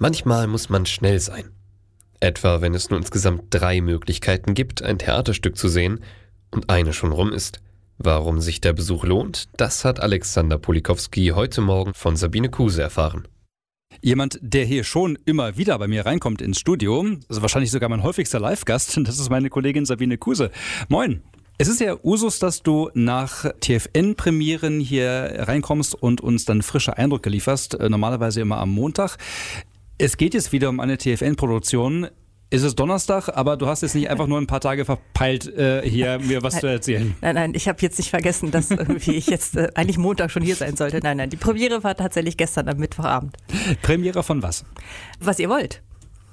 Manchmal muss man schnell sein. Etwa, wenn es nur insgesamt 3 Möglichkeiten gibt, ein Theaterstück zu sehen und eine schon rum ist. Warum sich der Besuch lohnt, das hat Alexander Polikowski heute Morgen von Sabine Kuse erfahren. Jemand, der hier schon immer wieder bei mir reinkommt ins Studio, also wahrscheinlich sogar mein häufigster Live-Gast, das ist meine Kollegin Sabine Kuse. Moin! Es ist ja Usus, dass du nach TFN-Premieren hier reinkommst und uns dann frische Eindrücke lieferst, normalerweise immer am Montag. Es geht jetzt wieder um eine TFN-Produktion. Es ist Donnerstag, aber du hast jetzt nicht einfach nur ein paar Tage verpeilt, hier mir was zu erzählen. Nein, ich habe jetzt nicht vergessen, dass irgendwie ich jetzt eigentlich Montag schon hier sein sollte. Nein, die Premiere war tatsächlich gestern am Mittwochabend. Premiere von was? Was ihr wollt.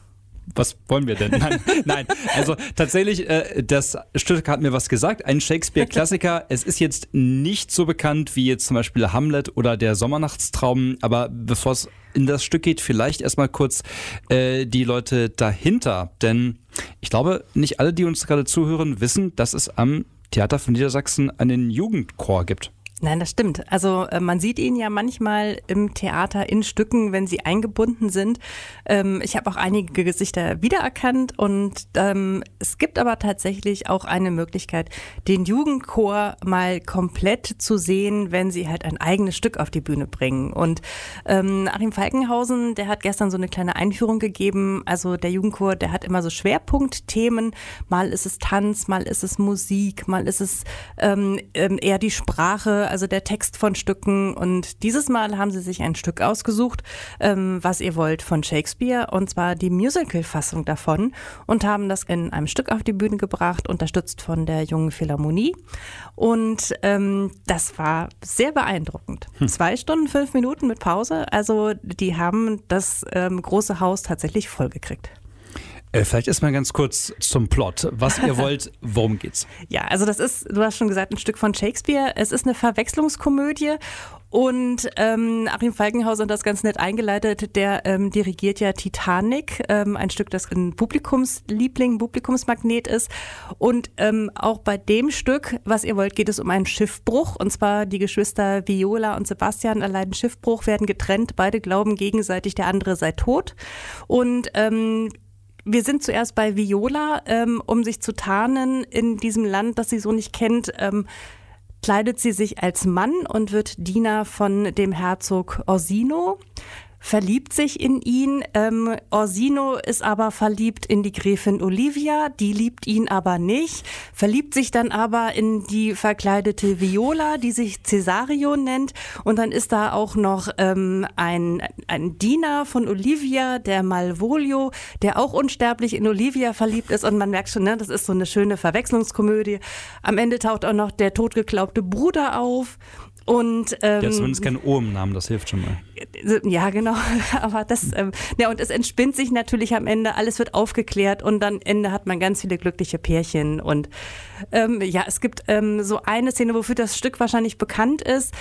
Was wollen wir denn? Nein. Also tatsächlich, das Stück hat mir was gesagt. Ein Shakespeare-Klassiker. Es ist jetzt nicht so bekannt wie jetzt zum Beispiel Hamlet oder der Sommernachtstraum. Aber bevor es in das Stück geht, vielleicht erstmal kurz die Leute dahinter. Denn ich glaube, nicht alle, die uns gerade zuhören, wissen, dass es am Theater von Niedersachsen einen Jugendchor gibt. Nein, das stimmt. Also man sieht ihn ja manchmal im Theater in Stücken, wenn sie eingebunden sind. Ich habe auch einige Gesichter wiedererkannt und es gibt aber tatsächlich auch eine Möglichkeit, den Jugendchor mal komplett zu sehen, wenn sie halt ein eigenes Stück auf die Bühne bringen. Und Achim Falkenhausen, der hat gestern so eine kleine Einführung gegeben. Also der Jugendchor, der hat immer so Schwerpunktthemen. Mal ist es Tanz, mal ist es Musik, mal ist es eher die Sprache, also der Text von Stücken. Und dieses Mal haben sie sich ein Stück ausgesucht, was ihr wollt, von Shakespeare, und zwar die Musical-Fassung davon, und haben das in einem Stück auf die Bühne gebracht, unterstützt von der Jungen Philharmonie. Und das war sehr beeindruckend. 2 Stunden, 5 Minuten mit Pause. Also die haben das große Haus tatsächlich vollgekriegt. Vielleicht erstmal ganz kurz zum Plot. Was ihr wollt, worum geht's? Ja, also das ist, du hast schon gesagt, ein Stück von Shakespeare. Es ist eine Verwechslungskomödie und Achim Falkenhausen hat das ganz nett eingeleitet. Der dirigiert ja Titanic, ein Stück, das ein Publikumsliebling, Publikumsmagnet ist. Und auch bei dem Stück, was ihr wollt, geht es um einen Schiffbruch. Und zwar die Geschwister Viola und Sebastian erleiden Schiffbruch, werden getrennt. Beide glauben gegenseitig, der andere sei tot. Und wir sind zuerst bei Viola, um sich zu tarnen in diesem Land, das sie so nicht kennt, kleidet sie sich als Mann und wird Diener von dem Herzog Orsino, verliebt sich in ihn. Orsino ist aber verliebt in die Gräfin Olivia, die liebt ihn aber nicht, verliebt sich dann aber in die verkleidete Viola, die sich Cesario nennt, und dann ist da auch noch ein Diener von Olivia, der Malvolio, der auch unsterblich in Olivia verliebt ist, und man merkt schon, ne, das ist so eine schöne Verwechslungskomödie. Am Ende taucht auch noch der totgeglaubte Bruder auf. Und, ja, zumindest kein O im Namen, das hilft schon mal. Ja, genau. Aber das, ja, und es entspinnt sich natürlich am Ende, alles wird aufgeklärt und dann am Ende hat man ganz viele glückliche Pärchen. Und ja, es gibt so eine Szene, wofür das Stück wahrscheinlich bekannt ist.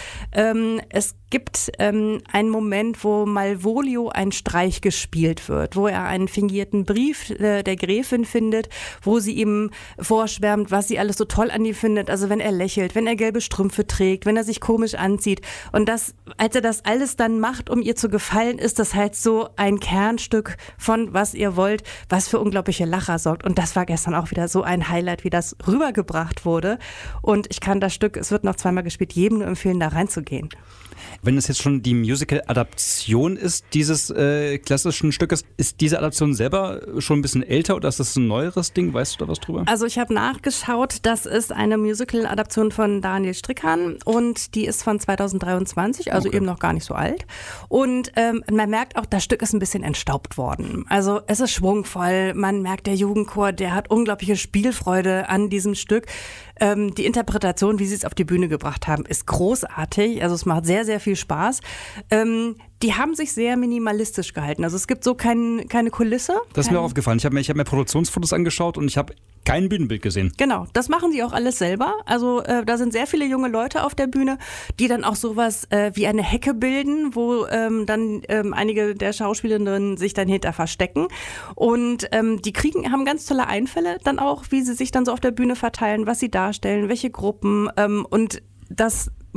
Es gibt einen Moment, wo Malvolio ein Streich gespielt wird, wo er einen fingierten Brief der Gräfin findet, wo sie ihm vorschwärmt, was sie alles so toll an ihm findet. Also wenn er lächelt, wenn er gelbe Strümpfe trägt, wenn er sich komisch anzieht. Und das, als er das alles dann macht, um ihr zu gefallen, ist das halt so ein Kernstück von was ihr wollt, was für unglaubliche Lacher sorgt. Und das war gestern auch wieder so ein Highlight, wie das rübergebracht wurde. Und ich kann das Stück, es wird noch 2-mal gespielt, jedem nur empfehlen, da reinzugehen. Wenn es jetzt schon die Musical-Adaption ist, dieses klassischen Stückes, ist diese Adaption selber schon ein bisschen älter oder ist das ein neueres Ding? Weißt du da was drüber? Also ich habe nachgeschaut, das ist eine Musical-Adaption von Daniel Strickan und die ist von 2023, also eben noch gar nicht so alt. Und man merkt auch, das Stück ist ein bisschen entstaubt worden. Also es ist schwungvoll, man merkt, der Jugendchor, der hat unglaubliche Spielfreude an diesem Stück. Die Interpretation, wie sie es auf die Bühne gebracht haben, ist großartig. Also es macht sehr, sehr viel Spaß. Die haben sich sehr minimalistisch gehalten. Also es gibt so keine Kulisse. Das ist mir auch aufgefallen. Ich hab mir Produktionsfotos angeschaut und ich habe kein Bühnenbild gesehen. Genau, das machen sie auch alles selber. Also da sind sehr viele junge Leute auf der Bühne, die dann auch sowas wie eine Hecke bilden, wo dann einige der Schauspielerinnen sich dann hinter verstecken. Und die haben ganz tolle Einfälle dann auch, wie sie sich dann so auf der Bühne verteilen, was sie darstellen, welche Gruppen. Und das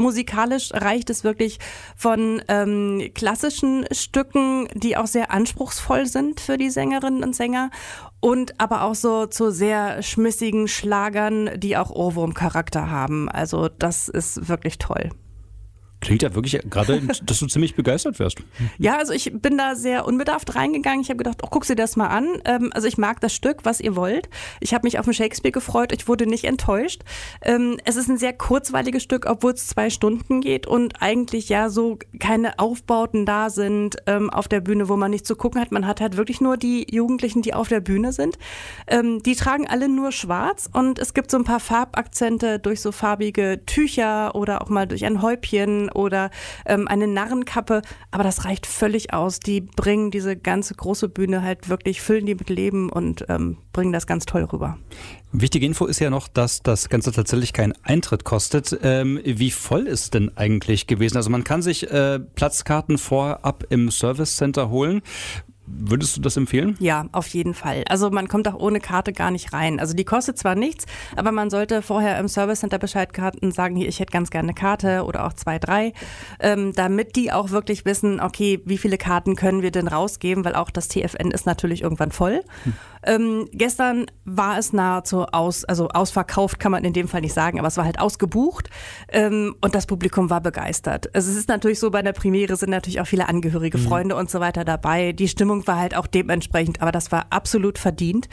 musikalisch reicht es wirklich von klassischen Stücken, die auch sehr anspruchsvoll sind für die Sängerinnen und Sänger, und aber auch so zu sehr schmissigen Schlagern, die auch Ohrwurmcharakter haben. Also das ist wirklich toll. Klingt ja wirklich gerade, dass du ziemlich begeistert wirst. Ja, also ich bin da sehr unbedarft reingegangen. Ich habe gedacht, guck dir das mal an. Also ich mag das Stück, was ihr wollt. Ich habe mich auf den Shakespeare gefreut. Ich wurde nicht enttäuscht. Es ist ein sehr kurzweiliges Stück, obwohl es 2 Stunden geht und eigentlich ja so keine Aufbauten da sind auf der Bühne, wo man nicht zu gucken hat. Man hat halt wirklich nur die Jugendlichen, die auf der Bühne sind. Die tragen alle nur schwarz und es gibt so ein paar Farbakzente durch so farbige Tücher oder auch mal durch ein Häubchen oder eine Narrenkappe, aber das reicht völlig aus. Die bringen diese ganze große Bühne halt wirklich, füllen die mit Leben und bringen das ganz toll rüber. Wichtige Info ist ja noch, dass das Ganze tatsächlich keinen Eintritt kostet. Wie voll ist es denn eigentlich gewesen? Also man kann sich Platzkarten vorab im Service Center holen. Würdest du das empfehlen? Ja, auf jeden Fall. Also man kommt auch ohne Karte gar nicht rein. Also die kostet zwar nichts, aber man sollte vorher im Service Center Bescheid karten, sagen, hier, ich hätte ganz gerne eine Karte oder auch 2, 3, damit die auch wirklich wissen, okay, wie viele Karten können wir denn rausgeben, weil auch das TFN ist natürlich irgendwann voll. Gestern war es nahezu ausverkauft, kann man in dem Fall nicht sagen, aber es war halt ausgebucht und das Publikum war begeistert. Also es ist natürlich so, bei der Premiere sind natürlich auch viele Angehörige, Freunde und so weiter dabei. Die Stimmung war halt auch dementsprechend, aber das war absolut verdient.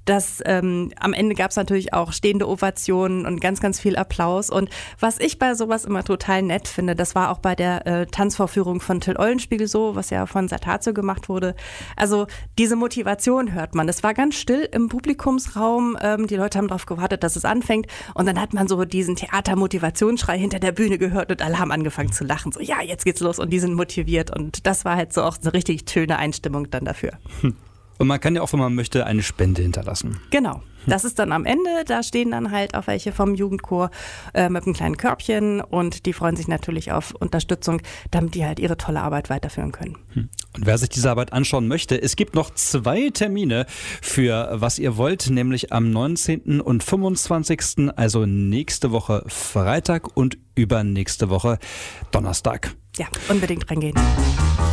Am Ende gab es natürlich auch stehende Ovationen und ganz, ganz viel Applaus. Und was ich bei sowas immer total nett finde, das war auch bei der Tanzvorführung von Till Eulenspiegel so, was ja von Sartazio gemacht wurde. Also diese Motivation hört man. Es war ganz still im Publikumsraum. Die Leute haben darauf gewartet, dass es anfängt. Und dann hat man so diesen Theatermotivationsschrei hinter der Bühne gehört und alle haben angefangen zu lachen. So, ja, jetzt geht's los und die sind motiviert. Und das war halt so auch eine richtig schöne Einstimmung dann dafür. Und man kann ja auch, wenn man möchte, eine Spende hinterlassen. Genau. Das ist dann am Ende, da stehen dann halt auch welche vom Jugendchor mit einem kleinen Körbchen und die freuen sich natürlich auf Unterstützung, damit die halt ihre tolle Arbeit weiterführen können. Und wer sich diese Arbeit anschauen möchte, es gibt noch 2 Termine für was ihr wollt, nämlich am 19. und 25., also nächste Woche Freitag und übernächste Woche Donnerstag. Ja, unbedingt reingehen.